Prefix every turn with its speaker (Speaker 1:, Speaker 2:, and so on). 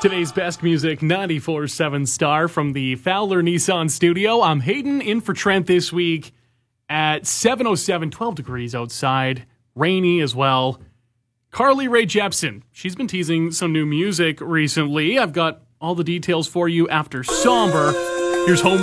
Speaker 1: Today's best music, 94.7 Star from the Fowler Nissan studio. I'm Hayden in for Trent this week at 7:07, 12 degrees outside, rainy as well. Carly Rae Jepsen, she's been teasing some new music recently. I've got all the details for you after Somber. Here's Home